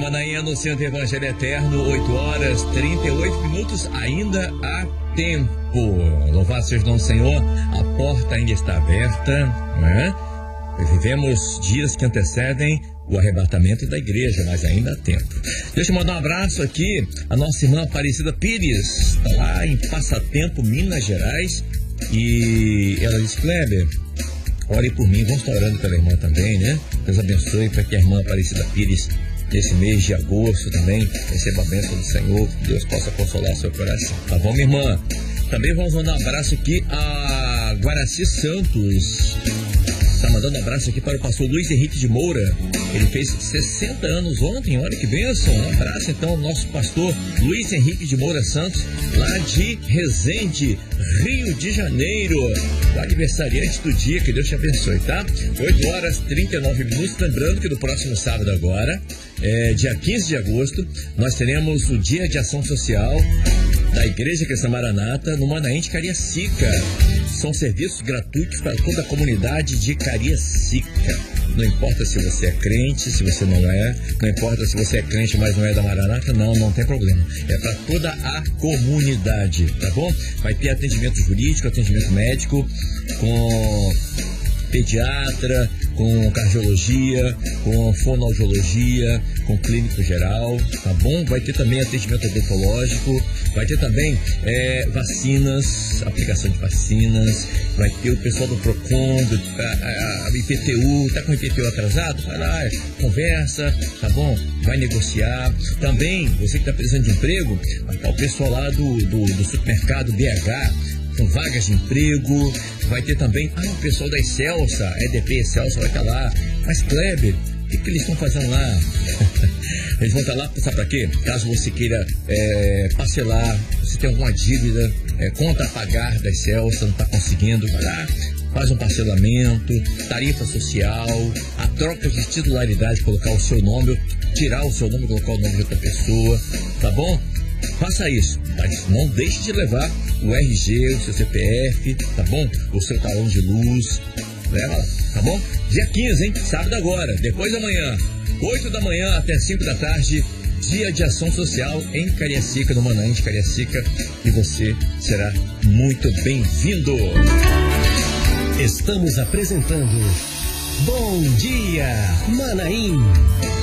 Manaim, anunciando o Evangelho Eterno, 8h38, ainda há tempo. Louvado seja o nome do Senhor, a porta ainda está aberta, não é? Vivemos dias que antecedem o arrebatamento da igreja, mas ainda há tempo. Deixa eu mandar um abraço aqui a nossa irmã Aparecida Pires, está lá em Passatempo, Minas Gerais, e ela diz: Kleber, ore por mim. Vamos estar orando pela irmã também, né? Deus abençoe para que a irmã Aparecida Pires, nesse mês de agosto também, receba a bênção do Senhor, que Deus possa consolar seu coração. Tá bom, minha irmã? Também vamos mandar um abraço aqui a Guaraci Santos. Tá mandando um abraço aqui para o pastor Luiz Henrique de Moura. Ele fez 60 anos ontem, olha que bênção. Um abraço então ao nosso pastor Luiz Henrique de Moura Santos, lá de Resende, Rio de Janeiro. O aniversariante do dia, que Deus te abençoe, tá? 8h39. Lembrando que no próximo sábado agora, dia 15 de agosto, nós teremos o Dia de Ação Social da Igreja Cristã Maranata no Manaim de Cariacica. São serviços gratuitos para toda a comunidade de Cariacica. Não importa se você é crente, se você não é. Não importa se você é crente, mas não é da Maranata. Não tem problema. É para toda a comunidade, tá bom? Vai ter atendimento jurídico, atendimento médico, com pediatra, com cardiologia, com fonoaudiologia, com clínico geral, tá bom? Vai ter também atendimento odontológico, vai ter também vacinas, aplicação de vacinas, vai ter o pessoal do PROCON, a IPTU, tá com o IPTU atrasado? Vai lá, conversa, tá bom? Vai negociar. Também, você que tá precisando de emprego, vai estar o pessoal lá do supermercado BH, com vagas de emprego. Vai ter também o pessoal da Excelsa, EDP Excelsa vai estar lá. Mas Kleber, o que eles estão fazendo lá? Eles vão estar lá, sabe para quê? Caso você queira parcelar, você tem alguma dívida, conta a pagar da Excelsa, não está conseguindo, vai lá, faz um parcelamento, tarifa social, a troca de titularidade, colocar o seu nome, tirar o seu nome e colocar o nome de outra pessoa, tá bom? Faça isso, mas não deixe de levar o RG, o seu CPF, tá bom? O seu talão de luz, leva lá, tá bom? Dia 15, hein? Sábado agora, depois da manhã, 8 da manhã até 5 da tarde, Dia de Ação Social em Cariacica, no Manaim de Cariacica, e você será muito bem-vindo. Estamos apresentando Bom Dia Manaim.